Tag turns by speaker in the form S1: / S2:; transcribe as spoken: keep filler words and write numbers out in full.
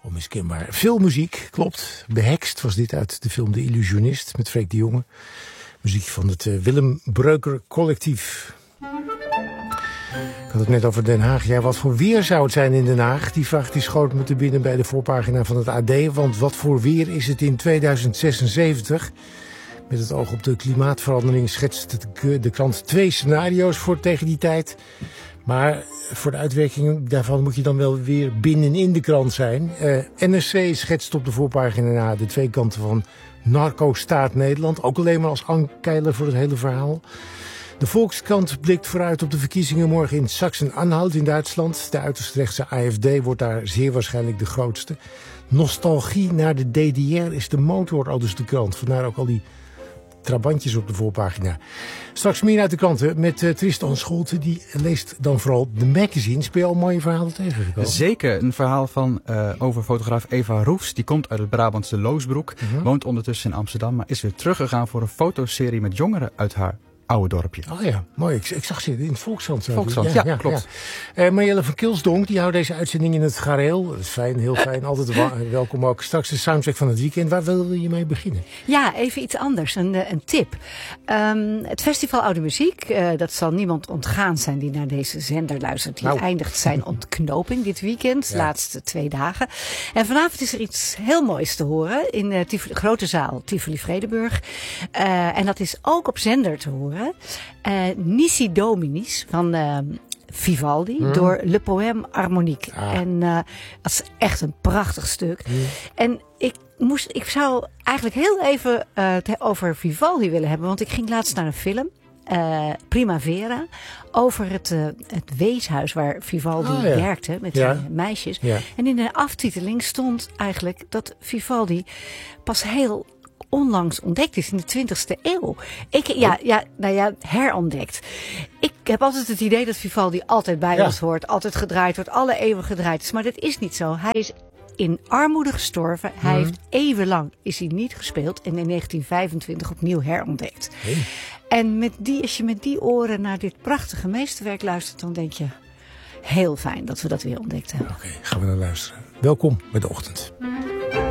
S1: Onmiskenbaar. Veel muziek, klopt. Behekst was dit uit de film De Illusionist met Freek de Jonge. Muziek van het uh, Willem Breuker collectief. Ik had het net over Den Haag. Ja, wat voor weer zou het zijn in Den Haag? Die vraag die schoot me te binnen bij de voorpagina van het A D. Want wat voor weer is het in tweeduizend zesenzeventig? Met het oog op de klimaatverandering schetst de krant twee scenario's voor tegen die tijd. Maar voor de uitwerking daarvan moet je dan wel weer binnenin de krant zijn. Uh, N R C schetst op de voorpagina de twee kanten van narco-staat Nederland. Ook alleen maar als ankeiler voor het hele verhaal. De Volkskrant blikt vooruit op de verkiezingen morgen in Sachsen-Anhalt in Duitsland. De uiterst rechtse A F D wordt daar zeer waarschijnlijk de grootste. Nostalgie naar de D D R is de motor, al dus de krant. Vandaar ook al die trabantjes op de voorpagina. Straks meer uit de kranten met uh, Tristan Scholte. Die leest dan vooral de magazines. Ben je al mooie verhalen tegengekomen?
S2: Zeker. Een verhaal van uh, over fotograaf Eva Roefs. Die komt uit het Brabantse Loosbroek. Uh-huh. Woont ondertussen in Amsterdam. Maar is weer teruggegaan voor een fotoserie met jongeren uit haar oude dorpje.
S1: Oh ja, mooi. Ik, ik zag ze in het Volkskrant.
S2: Volkskrant, ja, ja, ja, klopt.
S1: Ja. Uh, Marjelle van Kilsdonk, die houdt deze uitzending in het gareel. Dat is fijn, heel fijn. Altijd wa- welkom ook. Straks de soundtrack van het weekend. Waar wil je mee beginnen?
S3: Ja, even iets anders. Een, een tip. Um, het Festival Oude Muziek, uh, dat zal niemand ontgaan zijn die naar deze zender luistert. Die nou. eindigt zijn ontknoping dit weekend, de ja. laatste twee dagen. En vanavond is er iets heel moois te horen in de Tivoli, grote zaal Tivoli Vredenburg. Uh, en dat is ook op zender te horen. Uh, Nisi Dominis van uh, Vivaldi mm. door Le Poème Harmonique. Ah. En uh, dat is echt een prachtig stuk. Mm. En ik moest, ik zou eigenlijk heel even uh, het over Vivaldi willen hebben, want ik ging laatst naar een film. Uh, Primavera, over het, uh, het weeshuis waar Vivaldi oh, ja. werkte met ja. zijn meisjes. Ja. En in de aftiteling stond eigenlijk dat Vivaldi pas heel onlangs ontdekt is in de twintigste eeuw. Ik, ja, ja, nou ja, herontdekt. Ik heb altijd het idee dat Vivaldi altijd bij ja. ons hoort, altijd gedraaid wordt, alle eeuwen gedraaid is. Maar dat is niet zo. Hij is in armoede gestorven. Hij hmm. heeft eeuwenlang is hij niet gespeeld en in negentien vijfentwintig opnieuw herontdekt. Hey. En met die, als je met die oren naar dit prachtige meesterwerk luistert, dan denk je heel fijn dat we dat weer ontdekt hebben.
S1: Oké, okay, gaan we naar luisteren. Welkom bij de ochtend.